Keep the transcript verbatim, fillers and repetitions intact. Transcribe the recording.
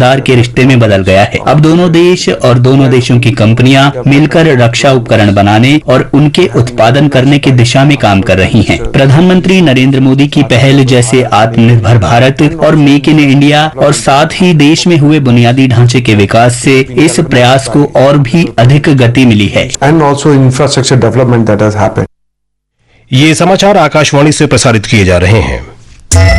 साझेदार के रिश्ते में बदल गया है। अब दोनों देश और दोनों देशों की कंपनियां मिलकर रक्षा उपकरण बनाने और उनके उत्पादन करने की दिशा में काम कर रही हैं। प्रधानमंत्री नरेंद्र मोदी की पहल जैसे आत्मनिर्भर भारत और मेक इन इंडिया और साथ ही देश में हुए बुनियादी ढांचे के विकास से इस प्रयास को और भी अधिक गति मिली है। And also infrastructure development that has happened. ये समाचार आकाशवाणी से प्रसारित किए जा रहे हैं।